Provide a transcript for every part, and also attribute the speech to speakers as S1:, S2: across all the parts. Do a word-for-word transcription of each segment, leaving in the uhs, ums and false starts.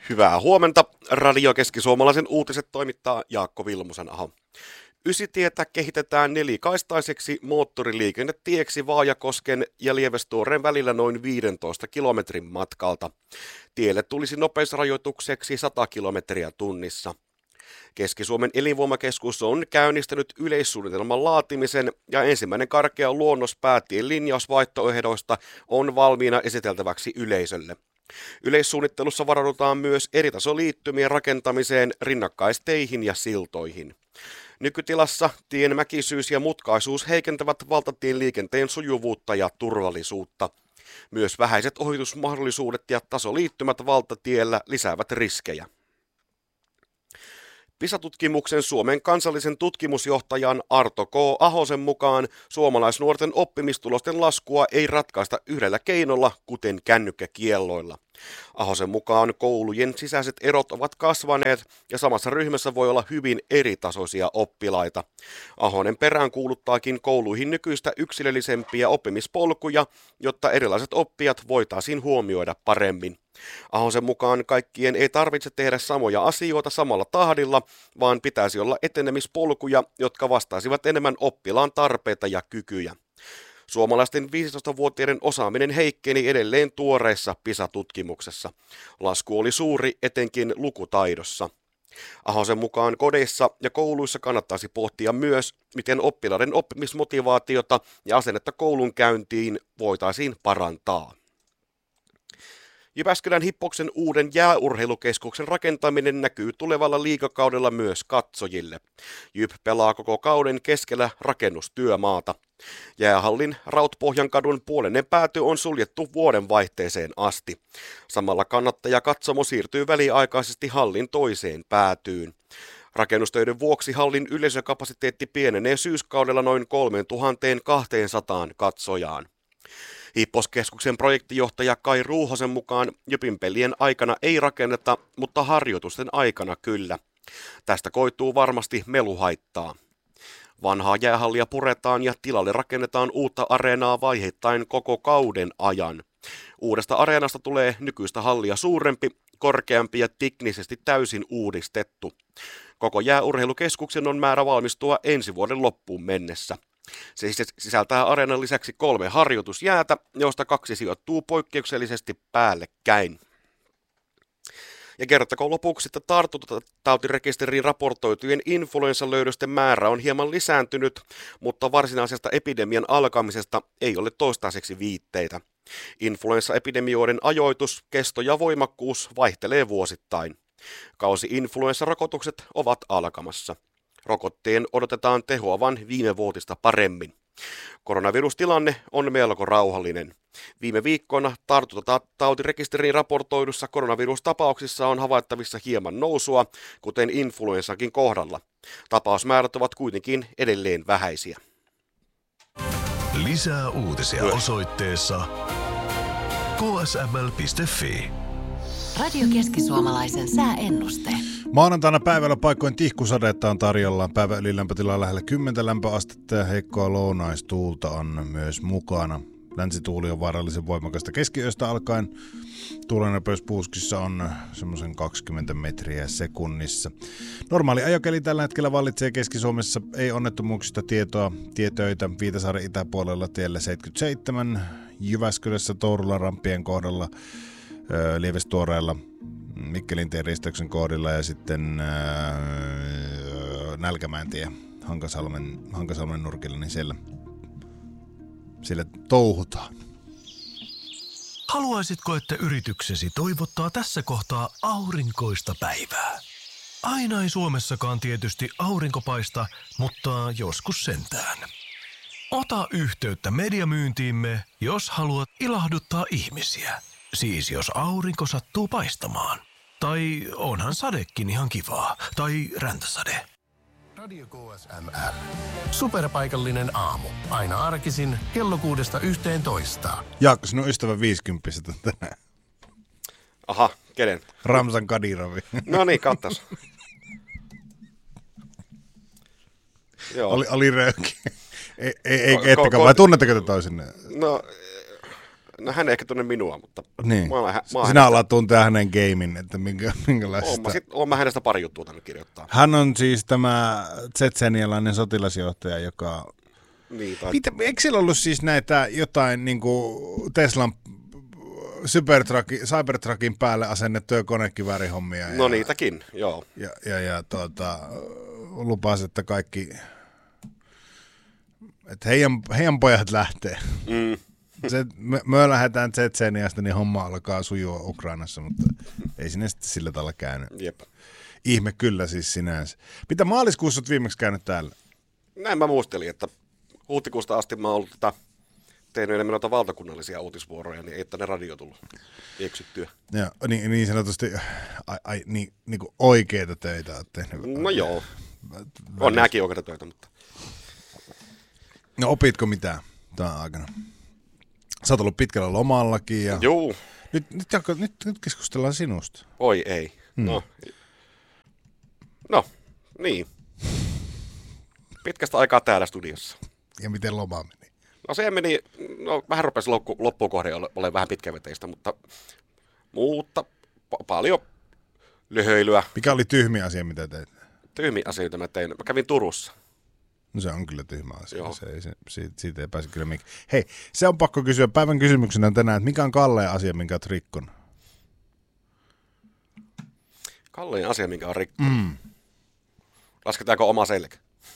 S1: Hyvää huomenta. Radio Keski-Suomalaisen uutiset toimittaa Jaakko Vilmusen-aho. Ysitietä kehitetään nelikaistaiseksi moottoriliikennetieksi Vaajakosken ja Lievestuoreen välillä noin viidentoista kilometrin matkalta. Tielle tulisi nopeusrajoitukseksi sata kilometriä tunnissa. Keski-Suomen elinvoimakeskus on käynnistänyt yleissuunnitelman laatimisen ja ensimmäinen karkea luonnos päätien linjausvaihtoehdoista on valmiina esiteltäväksi yleisölle. Yleissuunnittelussa varaudutaan myös eritasoliittymien rakentamiseen rinnakkaisteihin ja siltoihin. Nykytilassa tien mäkisyys ja mutkaisuus heikentävät valtatien liikenteen sujuvuutta ja turvallisuutta. Myös vähäiset ohitusmahdollisuudet ja tasoliittymät valtatiellä lisäävät riskejä. PISA-tutkimuksen Suomen kansallisen tutkimusjohtajan Arto K. Ahosen mukaan suomalaisnuorten oppimistulosten laskua ei ratkaista yhdellä keinolla, kuten kännykkäkielloilla. Ahosen mukaan koulujen sisäiset erot ovat kasvaneet ja samassa ryhmässä voi olla hyvin eritasoisia oppilaita. Ahonen peräänkuuluttaakin kouluihin nykyistä yksilöllisempiä oppimispolkuja, jotta erilaiset oppijat voitaisiin huomioida paremmin. Ahosen mukaan kaikkien ei tarvitse tehdä samoja asioita samalla tahdilla, vaan pitäisi olla etenemispolkuja, jotka vastaisivat enemmän oppilaan tarpeita ja kykyjä. Suomalaisten viisitoistavuotiaiden osaaminen heikkeni edelleen tuoreessa PISA-tutkimuksessa. Lasku oli suuri etenkin lukutaidossa. Ahosen mukaan kodeissa ja kouluissa kannattaisi pohtia myös, miten oppilaiden oppimismotivaatiota ja asennetta koulun käyntiin voitaisiin parantaa. Jyväskylän Hippoksen uuden jääurheilukeskuksen rakentaminen näkyy tulevalla liigakaudella myös katsojille. Jyp pelaa koko kauden keskellä rakennustyömaata. Jäähallin Rautpohjankadun puolinen pääty on suljettu vuoden vaihteeseen asti. Samalla kannattajakatsomo siirtyy väliaikaisesti hallin toiseen päätyyn. Rakennustöiden vuoksi hallin yleisökapasiteetti pienenee syyskaudella noin kolmetuhattakaksisataa katsojaan. Hipposkeskuksen projektijohtaja Kai Ruuhosen mukaan Jypin pelien aikana ei rakenneta, mutta harjoitusten aikana kyllä. Tästä koituu varmasti meluhaittaa. Vanhaa jäähallia puretaan ja tilalle rakennetaan uutta areenaa vaiheittain koko kauden ajan. Uudesta areenasta tulee nykyistä hallia suurempi, korkeampi ja teknisesti täysin uudistettu. Koko jääurheilukeskuksen on määrä valmistua ensi vuoden loppuun mennessä. Se sisältää areenan lisäksi kolme harjoitusjäätä, joista kaksi sijoittuu poikkeuksellisesti päällekkäin. Ja kerrottakoon lopuksi, että tartuntatautirekisteriin raportoitujen influenssalöydösten määrä on hieman lisääntynyt, mutta varsinaisesta epidemian alkamisesta ei ole toistaiseksi viitteitä. Influenssaepidemioiden ajoitus, kesto ja voimakkuus vaihtelee vuosittain. Kausi-influenssarokotukset ovat alkamassa. Rokotteen odotetaan tehoavan viime vuotista paremmin. Koronavirustilanne on melko rauhallinen. Viime viikkoina tartuntatautirekisteriin raportoidussa koronavirustapauksissa on havaittavissa hieman nousua, kuten influenssankin kohdalla. Tapausmäärät ovat kuitenkin edelleen vähäisiä.
S2: Lisää uutisia osoitteessa k s m l piste f i.
S3: Radio Keski-Suomalaisen sääennuste.
S4: Maanantaina päivällä paikoin tihkusadetta on tarjolla. Päivän ylilämpötila lähellä kymmentä lämpöastetta ja heikkoa lounaistuulta on myös mukana. Länsituuli on vaarallisen voimakasta keskiyöstä alkaen. Tuulennopeus puuskissa on semmoisen kaksikymmentä metriä sekunnissa. Normaali ajokeli tällä hetkellä vallitsee Keski-Suomessa. Ei onnettomuuksista tietoa. Tietöitä Viitasaaren itäpuolella tiellä seitsemänkymmentäseitsemän. Jyväskylässä Tourulan rampien kohdalla. Lievestuoreella Mikkelintien risteyksen kohdilla ja sitten ää, Nälkämäentie Hankasalmen, Hankasalmen nurkilla, niin siellä, siellä touhutaan.
S2: Haluaisitko, että yrityksesi toivottaa tässä kohtaa aurinkoista päivää? Aina ei Suomessakaan tietysti aurinko paista, mutta joskus sentään. Ota yhteyttä mediamyyntiimme, jos haluat ilahduttaa ihmisiä. Siis jos aurinko sattuu paistamaan. Tai onhan sadekin ihan kivaa. Tai räntäsade.
S5: Radio K S M R. Superpaikallinen aamu. Aina arkisin kello kuudesta yhteentoista.
S4: Jaakko, sinun ystävä viisikymppiset on tänään.
S1: Aha, kenen?
S4: Ramzan Kadirovi.
S1: No niin, kattas. Joo.
S4: Oli, oli röyki. Ei, ei, ei, ettekä vai tunnetteko te toisinne?
S1: No, No hän ei ehkä tunne minua, mutta
S4: Niin.
S1: mä oon, mä oon
S4: Sinä alat tuntea hänen gamein, että minkä, minkälaista.
S1: Oon mä, sit, oon mä hänestä pari juttua tänne kirjoittaa.
S4: Hän on siis tämä tsetsenialainen sotilasjohtaja, joka...
S1: Niin, tai...
S4: Mitä, eikö siellä ollut siis näitä jotain niin kuin Teslan Cybertruckin, Cybertruckin päälle asennettuja konekiväärihommia?
S1: No
S4: ja,
S1: niitäkin, joo.
S4: Ja, ja, ja tuota, lupasi, että kaikki... Että heidän, heidän pojat lähtee.
S1: Mm.
S4: Se, me, me lähdetään Tsetseniasta, niin homma alkaa sujua Ukrainassa, mutta ei sinne sitten sillä tavalla käynyt.
S1: Jep.
S4: Ihme kyllä siis sinänsä. Mitä maaliskuussa olet viimeksi käynyt täällä?
S1: Näin mä muistelin, että huhtikuusta asti mä oon ollut tätä, tehnyt enemmän noita valtakunnallisia uutisvuoroja, niin ei tänne radio tullut eksyttyä.
S4: Ja, niin, niin sanotusti ai, ai, niin, niin kuin oikeita töitä olet tehnyt.
S1: No joo, on nääkin oikeita töitä, mutta...
S4: No opitko mitään tämän aikana? Sä oot ollut pitkällä lomallakin. Ja...
S1: Joo.
S4: Nyt, nyt, nyt, nyt keskustellaan sinusta.
S1: Oi ei. Hmm. No. no, niin. Pitkästä aikaa täällä studiossa.
S4: Ja miten loma meni?
S1: No se meni, no vähän rupesi loppu, loppukohde ole, ole vähän pitkäveteistä, mutta mutta pa- paljon lyhöilyä.
S4: Mikä oli tyhmi asia, mitä teit?
S1: Tyhmi asioita mä tein. Mä kävin Turussa.
S4: No se on kyllä tyhmä asia.
S1: Joo.
S4: Se ei, se, siitä, siitä ei pääse kyllä mikään. Hei, se on pakko kysyä päivän kysymyksenä tänään, että mikä on kalleen asia, minkä oot rikkonut?
S1: Kallein asia, minkä on rikkonut.
S4: Mm.
S1: Lasketaanko oma selkä?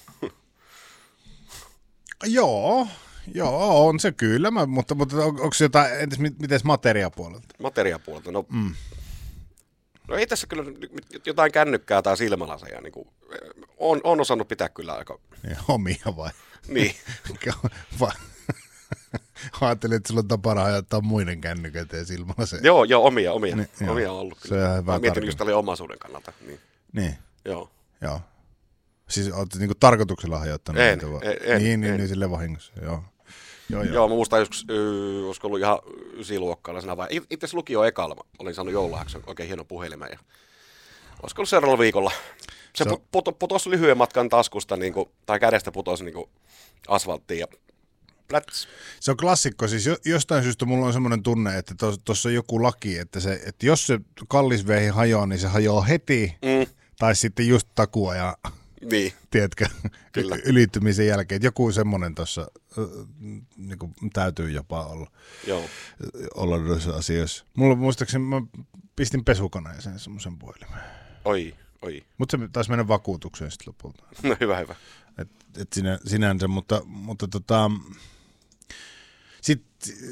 S4: Joo, joo, on se kyllä, mä, mutta, mutta on, onko se jotain, entäs miten materiapuolelta?
S1: Materiapuolelta, no,
S4: Mm.
S1: no ei tässä kyllä jotain kännykkää tai silmälaseja, niin kuin, on, on osannut pitää kyllä aika,
S4: Niin, omia vai?
S1: niin,
S4: vai? Ajattelin, että sulla on tapana ajattaa muiden kännyköitä ja silmälaseja.
S1: joo, joo, omia, omia,
S4: Niin, joo.
S1: omia on ollut
S4: Se
S1: kyllä.
S4: on hyvä
S1: Mä mietin
S4: tarkemmin.
S1: just tälle omaisuuden kannalta, niin,
S4: Niin,
S1: joo.
S4: joo. Siis oot niinku tarkoituksella hajottanut
S1: En,
S4: niitä vai?
S1: en, en,
S4: Niin, niin,
S1: en.
S4: niin sille vahingossa, joo. Joo, joo.
S1: Joo, mä muistan joskus, öö, olisiko ollut ihan ysiluokkalaisena vai itse asiassa lukio ekalla, mä olin saanut joululahjaksi oikein hieno puhelimen ja olisiko ollut seuraavalla viikolla. Se,
S4: Se on-
S1: puto, putosi lyhyen matkan taskusta niin kuin, tai kädestä putosi niin kuin asfalttiin ja pläts.
S4: Se on klassikko, siis jo, jostain syystä mulla on semmoinen tunne, että tuossa on joku laki, että, se, että jos se kallisveihi hajoaa, niin se hajoaa heti,
S1: Mm,
S4: tai sitten just takua ja
S1: niin,
S4: tiedätkö,
S1: Kyllä.
S4: ylittymisen jälkeen. Että joku semmoinen tuossa niin täytyy jopa olla,
S1: joo.
S4: olla noissa asioissa. Mulla muistaakseni mä pistin pesukoneeseen semmoisen puhelimen.
S1: Oi, oi.
S4: Mutta se taisi mennä vakuutukseen sitten lopulta.
S1: No hyvä, hyvä.
S4: Et, et sinä, sinänsä, mutta, mutta tota, sit,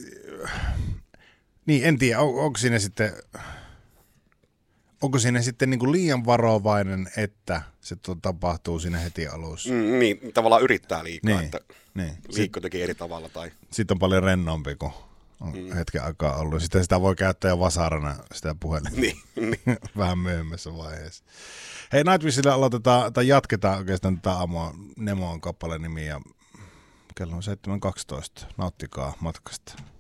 S4: niin en tiedä, on, onko siinä sitten, onko siinä sitten niinku liian varovainen, että se to, tapahtuu siinä heti alussa.
S1: Mm, niin, tavallaan yrittää liikaa,
S4: Niin,
S1: että
S4: niin.
S1: liikko teki eri tavalla tai...
S4: Sitten on paljon rennompi, kun on mm. hetken aikaa ollut. Sitten sitä voi käyttää jo vasarana, sitä puhelinta.
S1: Niin, niin.
S4: Vähän myöhemmässä vaiheessa. Hei, Nightwishillä aloitetaan, tai jatketaan oikeastaan tätä aamua. Nemo on kappaleen nimi ja kello on seitsemän kaksitoista. Nauttikaa matkasta.